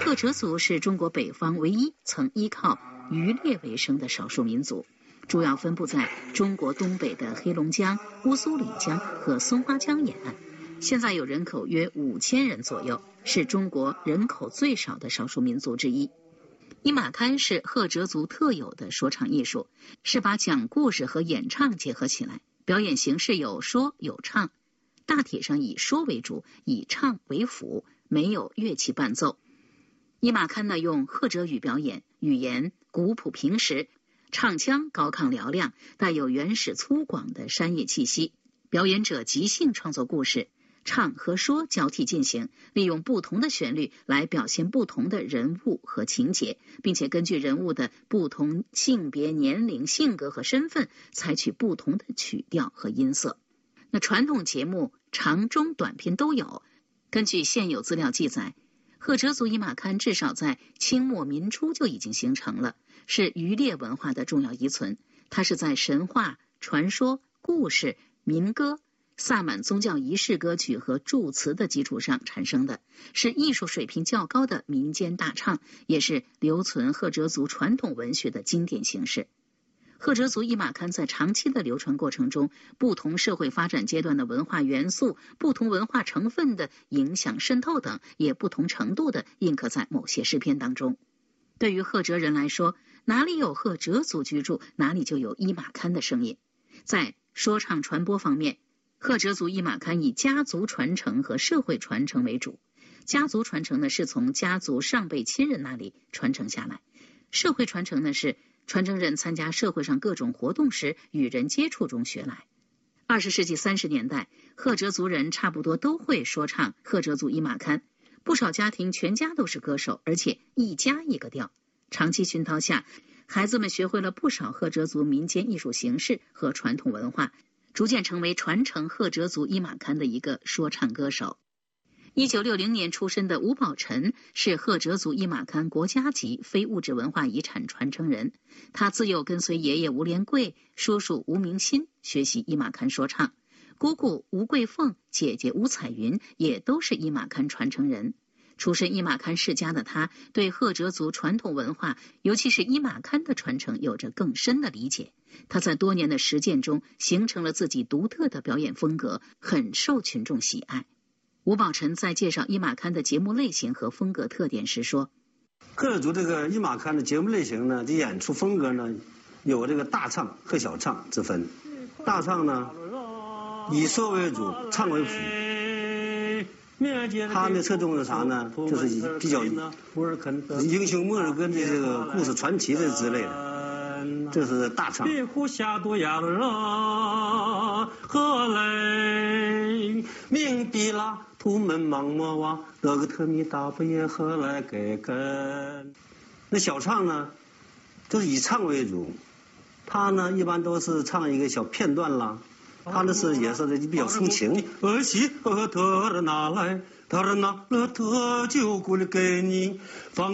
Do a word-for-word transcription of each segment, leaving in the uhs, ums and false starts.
赫哲族是中国北方唯一曾依靠渔猎为生的少数民族，主要分布在中国东北的黑龙江、乌苏里江和松花江沿岸。现在有人口约五千人左右，是中国人口最少的少数民族之一。伊玛堪是赫哲族特有的说唱艺术，是把讲故事和演唱结合起来，表演形式有说有唱，大体上以说为主，以唱为辅，没有乐器伴奏。伊玛堪呢用赫哲语表演，语言古朴平实，唱腔高亢嘹亮，带有原始粗犷的山野气息。表演者即兴创作故事，唱和说交替进行，利用不同的旋律来表现不同的人物和情节，并且根据人物的不同性别、年龄、性格和身份，采取不同的曲调和音色。那传统节目长中短篇都有。根据现有资料记载，赫哲族伊玛堪至少在清末民初就已经形成了，是渔猎文化的重要遗存。它是在神话、传说、故事、民歌、萨满宗教仪式歌曲和祝词的基础上产生的，是艺术水平较高的民间大唱，也是留存赫哲族传统文学的经典形式。赫哲族伊玛堪在长期的流传过程中，不同社会发展阶段的文化元素、不同文化成分的影响渗透等，也不同程度的印刻在某些诗篇当中。对于赫哲人来说，哪里有赫哲族居住，哪里就有伊玛堪的声音。在说唱传播方面，赫哲族伊玛堪以家族传承和社会传承为主。家族传承呢，是从家族上辈亲人那里传承下来；社会传承呢，是传承人参加社会上各种活动时与人接触中学来。二十世纪三十年代，赫哲族人差不多都会说唱赫哲族伊玛堪，不少家庭全家都是歌手，而且一家一个调。长期熏陶下，孩子们学会了不少赫哲族民间艺术形式和传统文化，逐渐成为传承赫哲族伊玛堪的一个说唱歌手。一九六零年出生的吴宝臣是赫哲族伊玛堪国家级非物质文化遗产传承人，他自幼跟随爷爷吴连贵、叔叔吴明新学习伊玛堪说唱，姑姑吴桂凤、姐姐吴彩云也都是伊玛堪传承人。出身伊玛堪世家的他，对赫哲族传统文化，尤其是伊玛堪的传承有着更深的理解。他在多年的实践中形成了自己独特的表演风格，很受群众喜爱。吴宝臣在介绍伊玛堪的节目类型和风格特点时说， 赫哲族这个伊玛堪的节目类型呢，这演出风格呢，有这个大唱和小唱之分。大唱呢，以说为主，唱为辅。他呢侧重的啥呢？就是比较英雄末日跟这个故事传奇的之类的。这是大唱。明比拉土门忙莫哇，那个特米大不也何来给根？那小唱呢，就是以唱为主，他呢一般都是唱一个小片段啦。他呢是也是比较抒情。儿媳和特的拿来，他的拿了特就过来给你放。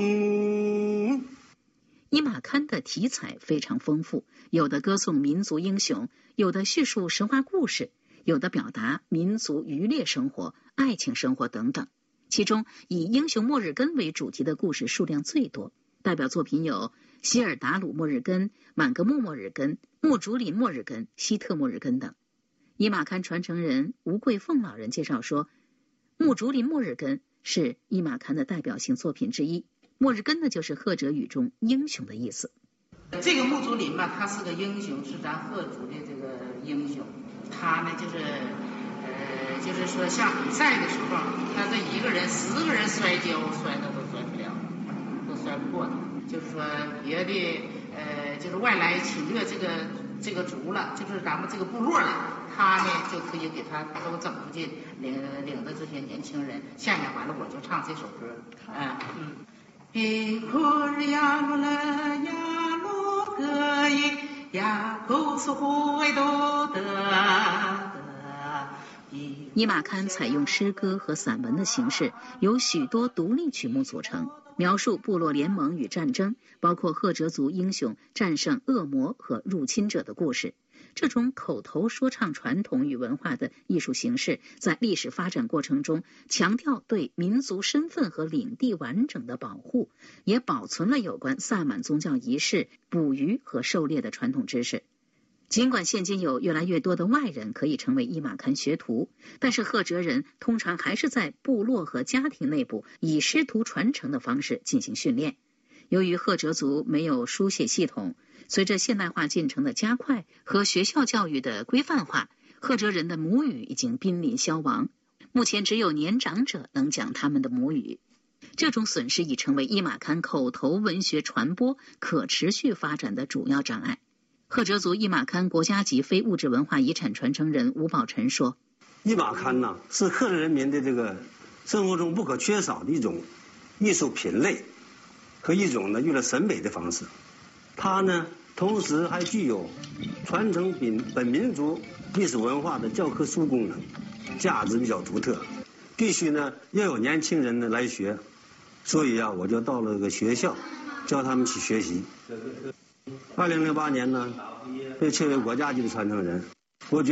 伊玛堪的题材非常丰富，有的歌颂民族英雄，有的叙述神话故事，有的表达民族渔猎生活、爱情生活等等。其中以英雄莫日根为主题的故事数量最多，代表作品有希尔达鲁莫日根、满格木莫日根、木竹林莫日根、希特莫日根等。伊玛堪传承人吴桂凤老人介绍说，木竹林莫日根是伊玛堪的代表性作品之一。莫日根呢，就是赫哲语中英雄的意思。 这个木竹林嘛，他是个英雄，是咱赫族的这个英雄。他呢，就是呃，就是说像比赛的时候，他这一个人十个人摔跤，摔的都摔不了，都摔不过他。就是说别的呃，就是外来侵略这个这个族了，就是咱们这个部落了，他呢就可以给他都整出去，领领着这些年轻人。下面完了，我就唱这首歌，啊嗯。比库日呀罗勒呀罗格伊呀古苏胡维多德德。 伊玛堪采用诗歌和散文的形式，由许多独立曲目组成，描述部落联盟与战争，包括赫哲族英雄战胜恶魔和入侵者的故事。 这种口头说唱传统与文化的艺术形式，在历史发展过程中强调对民族身份和领地完整的保护，也保存了有关萨满宗教仪式、捕鱼和狩猎的传统知识。尽管现今有越来越多的外人可以成为伊玛坎学徒，但是赫哲人通常还是在部落和家庭内部以师徒传承的方式进行训练。由于赫哲族没有书写系统，随着现代化进程的加快和学校教育的规范化，赫哲人的母语已经濒临消亡，目前只有年长者能讲他们的母语。这种损失已成为伊玛坎口头文学传播可持续发展的主要障碍。赫哲族伊玛坎国家级非物质文化遗产传承人吴宝臣说： 伊玛坎呢，是赫哲人民的这个生活中不可缺少的一种艺术品类和一种呢娱乐审美的方式。它呢同时还具有传承本本民族历史文化的教科书功能，价值比较独特，必须呢要有年轻人呢来学。所以啊，我就到了个学校教他们去学习。二零零八年呢被确为国家级的传承人。我觉得